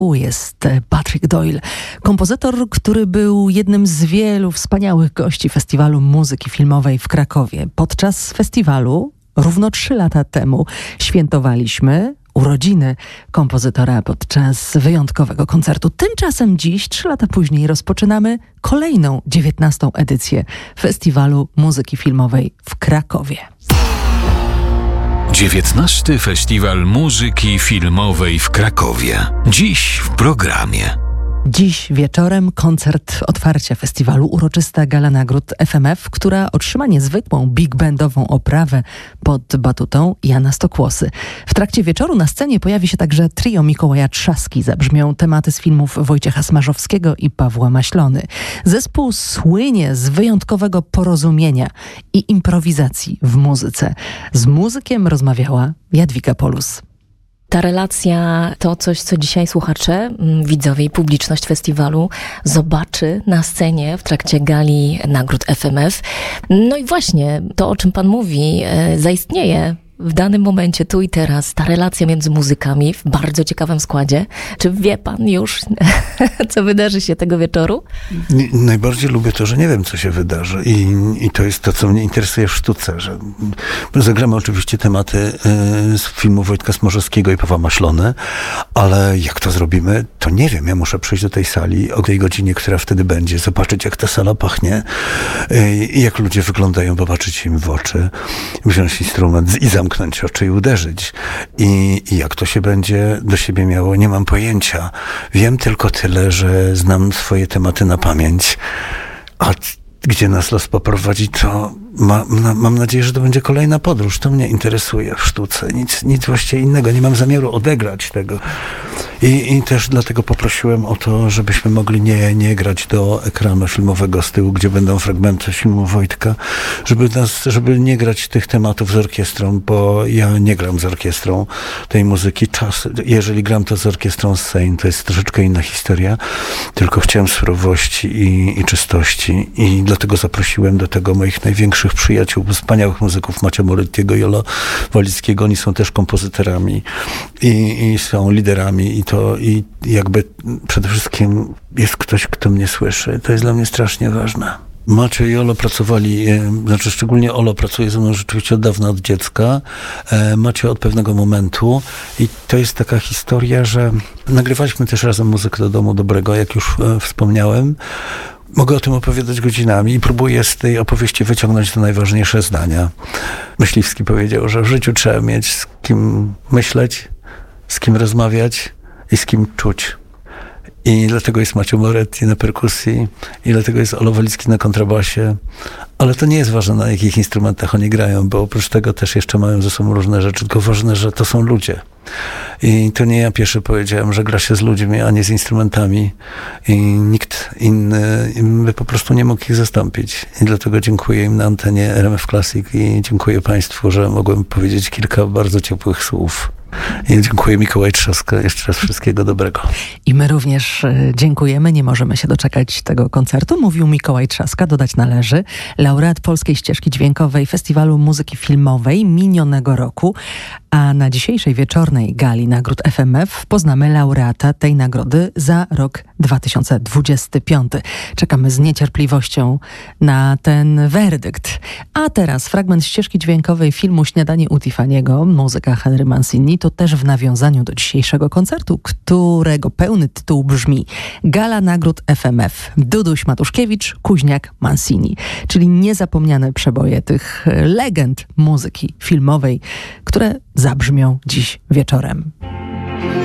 jest Patrick Doyle, kompozytor, który był jednym z wielu wspaniałych gości Festiwalu Muzyki Filmowej w Krakowie. Podczas festiwalu równo 3 lata temu świętowaliśmy urodziny kompozytora podczas wyjątkowego koncertu. Tymczasem dziś, 3 lata później, rozpoczynamy kolejną 19. edycję Festiwalu Muzyki Filmowej w Krakowie. 19. Festiwal Muzyki Filmowej w Krakowie. Dziś w programie. Dziś wieczorem koncert otwarcia festiwalu, uroczysta gala nagród FMF, która otrzyma niezwykłą big bandową oprawę pod batutą Jana Stokłosy. W trakcie wieczoru na scenie pojawi się także trio Mikołaja Trzaski. Zabrzmią tematy z filmów Wojciecha Smarzowskiego i Pawła Maślony. Zespół słynie z wyjątkowego porozumienia i improwizacji w muzyce. Z muzykiem rozmawiała Jadwiga Polus. Ta relacja to coś, co dzisiaj słuchacze, widzowie i publiczność festiwalu zobaczy na scenie w trakcie gali nagród FMF. No i właśnie to, o czym pan mówi, zaistnieje w danym momencie, tu i teraz, ta relacja między muzykami w bardzo ciekawym składzie. Czy wie pan już, co wydarzy się tego wieczoru? Najbardziej lubię to, że nie wiem, co się wydarzy. I to jest to, co mnie interesuje w sztuce. Że zagramy oczywiście tematy z filmu Wojtka Smarzowskiego i Pawła Maślony, ale jak to zrobimy, to nie wiem. Ja muszę przyjść do tej sali o tej godzinie, która wtedy będzie, zobaczyć, jak ta sala pachnie i jak ludzie wyglądają, popatrzeć im w oczy, wziąć instrument i zamknąć oczy i uderzyć. I jak to się będzie do siebie miało, nie mam pojęcia. Wiem tylko tyle, że znam swoje tematy na pamięć, a gdzie nas los poprowadzi, to mam nadzieję, że to będzie kolejna podróż. To mnie interesuje w sztuce. Nic właściwie innego. Nie mam zamiaru odegrać tego. I też dlatego poprosiłem o to, żebyśmy mogli nie grać do ekranu filmowego z tyłu, gdzie będą fragmenty filmu Wojtka, żeby nie grać tych tematów z orkiestrą, bo ja nie gram z orkiestrą tej muzyki. Jeżeli gram to z orkiestrą z Sejn, to jest troszeczkę inna historia, tylko chciałem surowości i czystości i dlatego zaprosiłem do tego moich największych przyjaciół, wspaniałych muzyków, Macia Morettiego, Jola Walickiego. Oni są też kompozytorami i są liderami i jakby przede wszystkim jest ktoś, kto mnie słyszy. To jest dla mnie strasznie ważne. Macie i Olo pracowali, szczególnie Olo pracuje ze mną rzeczywiście od dawna, od dziecka. Macie od pewnego momentu i to jest taka historia, że nagrywaliśmy też razem muzykę do Domu Dobrego, jak już wspomniałem. Mogę o tym opowiadać godzinami i próbuję z tej opowieści wyciągnąć te najważniejsze zdania. Myśliwski powiedział, że w życiu trzeba mieć z kim myśleć, z kim rozmawiać i z kim czuć. I dlatego jest Macio Moretti na perkusji i dlatego jest Olo Walicki na kontrabasie. Ale to nie jest ważne, na jakich instrumentach oni grają, bo oprócz tego też jeszcze mają ze sobą różne rzeczy, tylko ważne, że to są ludzie. I to nie ja pierwszy powiedziałem, że gra się z ludźmi, a nie z instrumentami i nikt inny by po prostu nie mógł ich zastąpić. I dlatego dziękuję im na antenie RMF Classic i dziękuję państwu, że mogłem powiedzieć kilka bardzo ciepłych słów. I dziękuję Mikołaj Trzaska. Jeszcze raz wszystkiego dobrego. I my również dziękujemy. Nie możemy się doczekać tego koncertu. Mówił Mikołaj Trzaska, dodać należy. Laureat Polskiej Ścieżki Dźwiękowej Festiwalu Muzyki Filmowej minionego roku. A na dzisiejszej wieczornej gali nagród FMF poznamy laureata tej nagrody za rok 2025. Czekamy z niecierpliwością na ten werdykt. A teraz fragment ścieżki dźwiękowej filmu Śniadanie u Tiffany'ego, muzyka Henry Mancini, to też w nawiązaniu do dzisiejszego koncertu, którego pełny tytuł brzmi Gala Nagród FMF. Duduś Matuszkiewicz, Kuźniak, Mancini. Czyli niezapomniane przeboje tych legend muzyki filmowej, które zabrzmią dziś wieczorem.